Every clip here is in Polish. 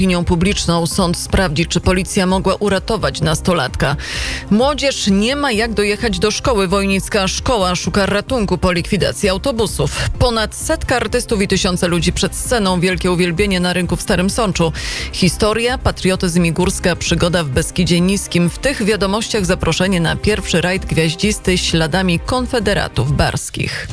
opinią publiczną. Sąd sprawdzi, czy policja mogła uratować nastolatka. Młodzież nie ma jak dojechać do szkoły. Wojnicka szkoła szuka ratunku po likwidacji autobusów. Ponad 100 artystów i tysiące ludzi przed sceną. Wielkie uwielbienie na rynku w Starym Sączu. Historia, patriotyzm i górska przygoda w Beskidzie Niskim. W tych wiadomościach zaproszenie na pierwszy rajd gwiaździsty śladami konfederatów barskich.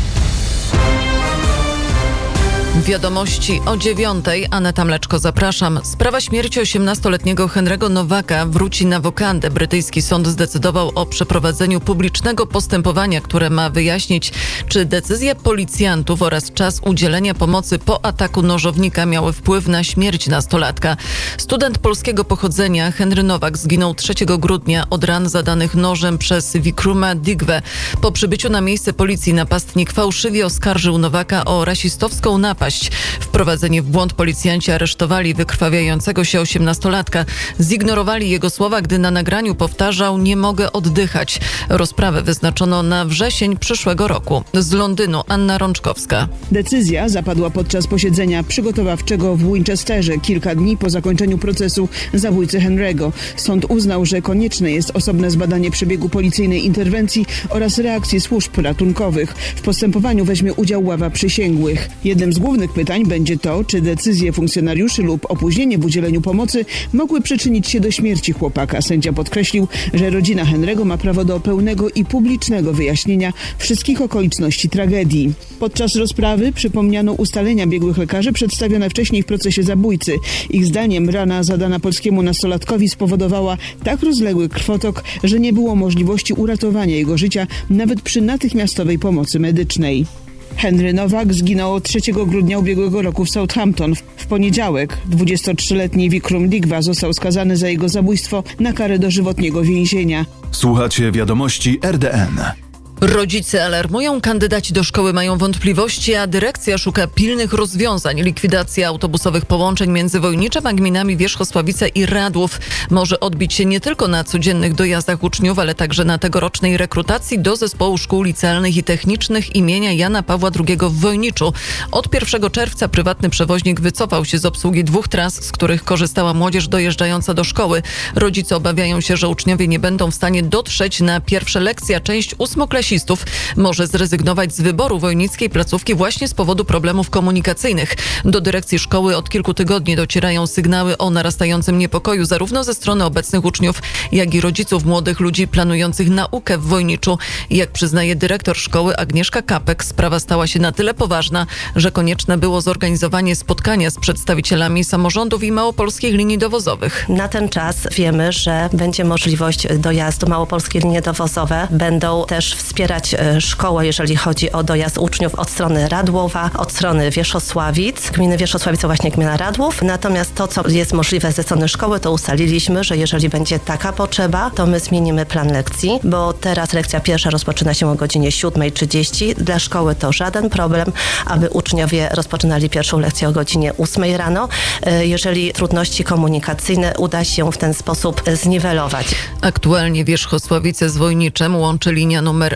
Wiadomości o 9:00. Aneta Mleczko, zapraszam. Sprawa śmierci 18-letniego Henry'ego Nowaka wróci na wokandę. Brytyjski sąd zdecydował o przeprowadzeniu publicznego postępowania, które ma wyjaśnić, czy decyzja policjantów oraz czas udzielenia pomocy po ataku nożownika miały wpływ na śmierć nastolatka. Student polskiego pochodzenia Henry Nowak zginął 3 grudnia od ran zadanych nożem przez Vikruma Digwe. Po przybyciu na miejsce policji napastnik fałszywie oskarżył Nowaka o rasistowską napaść. Wprowadzeni w błąd policjanci aresztowali wykrwawiającego się 18-latka. Zignorowali jego słowa, gdy na nagraniu powtarzał: "Nie mogę oddychać". Rozprawę wyznaczono na wrzesień przyszłego roku. Z Londynu Anna Rączkowska. Decyzja zapadła podczas posiedzenia przygotowawczego w Winchesterze kilka dni po zakończeniu procesu zabójcy Henry'ego. Sąd uznał, że konieczne jest osobne zbadanie przebiegu policyjnej interwencji oraz reakcji służb ratunkowych. W postępowaniu weźmie udział ława przysięgłych. Jednym z głównych pytań będzie to, czy decyzje funkcjonariuszy lub opóźnienie w udzieleniu pomocy mogły przyczynić się do śmierci chłopaka. Sędzia podkreślił, że rodzina Henry'ego ma prawo do pełnego i publicznego wyjaśnienia wszystkich okoliczności tragedii. Podczas rozprawy przypomniano ustalenia biegłych lekarzy przedstawione wcześniej w procesie zabójcy. Ich zdaniem rana zadana polskiemu nastolatkowi spowodowała tak rozległy krwotok, że nie było możliwości uratowania jego życia nawet przy natychmiastowej pomocy medycznej. Henry Nowak zginął 3 grudnia ubiegłego roku w Southampton. W poniedziałek 23-letni Vikrum Digwa został skazany za jego zabójstwo na karę dożywotniego więzienia. Słuchacie wiadomości RDN. Rodzice alarmują, kandydaci do szkoły mają wątpliwości, a dyrekcja szuka pilnych rozwiązań. Likwidacja autobusowych połączeń między Wojniczem a gminami Wierzchosławice i Radłów może odbić się nie tylko na codziennych dojazdach uczniów, ale także na tegorocznej rekrutacji do zespołu szkół licealnych i technicznych imienia Jana Pawła II w Wojniczu. Od 1 czerwca prywatny przewoźnik wycofał się z obsługi 2 tras, z których korzystała młodzież dojeżdżająca do szkoły. Rodzice obawiają się, że uczniowie nie będą w stanie dotrzeć na pierwsze lekcje, a część ósmoklasistów może zrezygnować z wyboru wojnickiej placówki właśnie z powodu problemów komunikacyjnych. Do dyrekcji szkoły od kilku tygodni docierają sygnały o narastającym niepokoju zarówno ze strony obecnych uczniów, jak i rodziców młodych ludzi planujących naukę w Wojniczu. Jak przyznaje dyrektor szkoły Agnieszka Kapek, sprawa stała się na tyle poważna, że konieczne było zorganizowanie spotkania z przedstawicielami samorządów i małopolskich linii dowozowych. Na ten czas wiemy, że będzie możliwość dojazdu. Małopolskie linie dowozowe będą też wspierać szkołę, jeżeli chodzi o dojazd uczniów od strony Radłowa, od strony Wierzchosławic. Gminy Wierzchosławice, właśnie gmina Radłów. Natomiast to, co jest możliwe ze strony szkoły, to ustaliliśmy, że jeżeli będzie taka potrzeba, to my zmienimy plan lekcji, bo teraz lekcja pierwsza rozpoczyna się o godzinie 7:30. Dla szkoły to żaden problem, aby uczniowie rozpoczynali pierwszą lekcję o godzinie 8 rano. Jeżeli trudności komunikacyjne uda się w ten sposób zniwelować. Aktualnie Wierzchosławice z Wojniczem łączy linia numer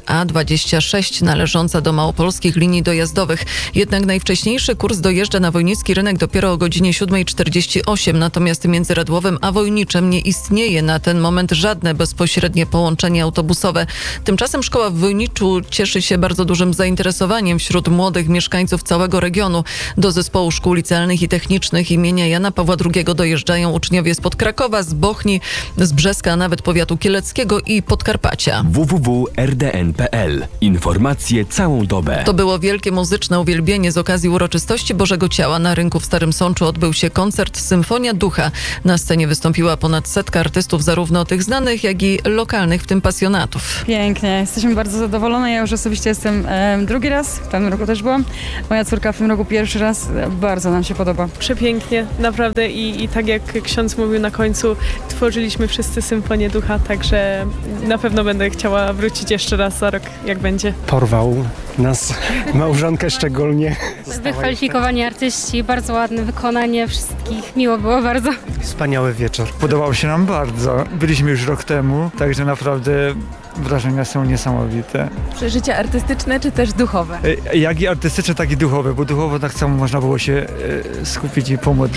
A26 należąca do małopolskich linii dojazdowych. Jednak najwcześniejszy kurs dojeżdża na wojnicki rynek dopiero o godzinie 7:48. Natomiast między Radłowem a Wojniczem nie istnieje na ten moment żadne bezpośrednie połączenie autobusowe. Tymczasem szkoła w Wojniczu cieszy się bardzo dużym zainteresowaniem wśród młodych mieszkańców całego regionu. Do zespołu szkół licealnych i technicznych imienia Jana Pawła II dojeżdżają uczniowie spod Krakowa, z Bochni, z Brzeska, a nawet powiatu kieleckiego i Podkarpacia. www.rdn.pl. Informacje całą dobę. To było wielkie muzyczne uwielbienie z okazji uroczystości Bożego Ciała. Na rynku w Starym Sączu odbył się koncert Symfonia Ducha. Na scenie wystąpiła ponad 100 artystów, zarówno tych znanych, jak i lokalnych, w tym pasjonatów. Pięknie, jesteśmy bardzo zadowolone. Ja już osobiście jestem drugi raz, w tym roku też byłam. Moja córka w tym roku pierwszy raz. Bardzo nam się podoba. Przepięknie, naprawdę i tak jak ksiądz mówił na końcu, tworzyliśmy wszyscy Symfonię Ducha, także na pewno będę chciała wrócić jeszcze raz za rok, jak będzie. Porwał nas, małżonkę szczególnie. Wykwalifikowani artyści, bardzo ładne wykonanie wszystkich, miło było bardzo. Wspaniały wieczór. Podobał się nam bardzo. Byliśmy już rok temu, także naprawdę wrażenia są niesamowite. Przeżycia artystyczne czy też duchowe? Jak i artystyczne, tak i duchowe, bo duchowo tak samo można było się skupić i pomodlić.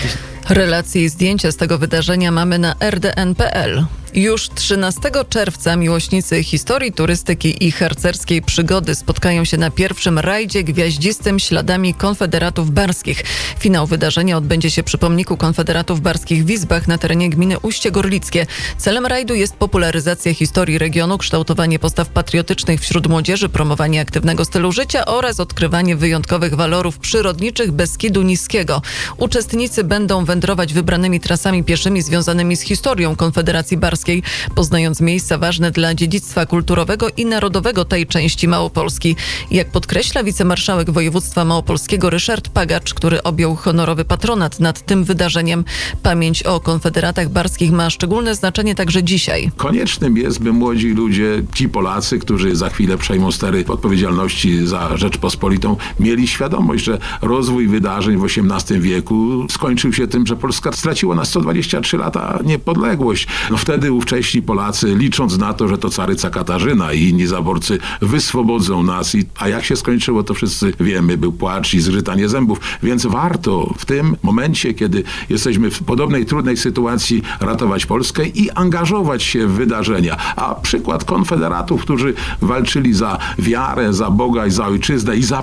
Relacje i zdjęcia z tego wydarzenia mamy na rdn.pl. Już 13 czerwca miłośnicy historii, turystyki i harcerskiej przygody spotkają się na pierwszym rajdzie gwiaździstym śladami Konfederatów Barskich. Finał wydarzenia odbędzie się przy pomniku Konfederatów Barskich w Izbach na terenie gminy Ujście Gorlickie. Celem rajdu jest popularyzacja historii regionu, kształtowanie postaw patriotycznych wśród młodzieży, promowanie aktywnego stylu życia oraz odkrywanie wyjątkowych walorów przyrodniczych Beskidu Niskiego. Uczestnicy będą wędrować wybranymi trasami pieszymi związanymi z historią Konfederacji Barskiej, poznając miejsca ważne dla dziedzictwa kulturowego i narodowego tej części Małopolski. Jak podkreśla wicemarszałek województwa małopolskiego Ryszard Pagacz, który objął honorowy patronat nad tym wydarzeniem, pamięć o Konfederatach Barskich ma szczególne znaczenie także dzisiaj. Koniecznym jest, by młodzi ludzie, ci Polacy, którzy za chwilę przejmą stery odpowiedzialności za Rzeczpospolitą, mieli świadomość, że rozwój wydarzeń w XVIII wieku skończył się tym, że Polska straciła na 123 lata niepodległość. Wtedy ówcześni Polacy, licząc na to, że to caryca Katarzyna i inni zaborcy wyswobodzą nas, a jak się skończyło, to wszyscy wiemy, był płacz i zgrzytanie zębów, więc warto w tym momencie, kiedy jesteśmy w podobnej trudnej sytuacji, ratować Polskę i angażować się w wydarzenia. A przykład konfederatów, którzy walczyli za wiarę, za Boga i za ojczyznę i za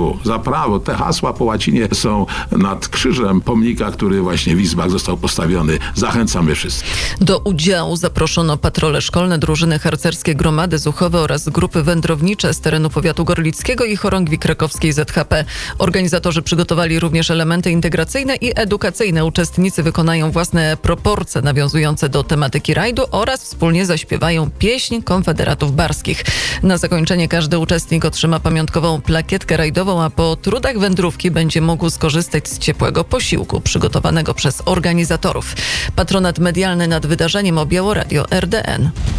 prawo. Te hasła po łacinie są nad krzyżem pomnika, który właśnie w Izbach został postawiony. Zachęcamy wszystkich. Do udziału zaproszono patrole szkolne, drużyny harcerskie, gromady zuchowe oraz grupy wędrownicze z terenu powiatu gorlickiego i chorągwi krakowskiej ZHP. Organizatorzy przygotowali również elementy integracyjne i edukacyjne. Uczestnicy wykonają własne proporcje nawiązujące do tematyki rajdu oraz wspólnie zaśpiewają pieśń Konfederatów Barskich. Na zakończenie każdy uczestnik otrzyma pamiątkową plakietkę rajdową, a po trudach wędrówki będzie mógł skorzystać z ciepłego posiłku przygotowanego przez organizatorów. Patronat medialny nad wydarzeniem objęło Radio RDN.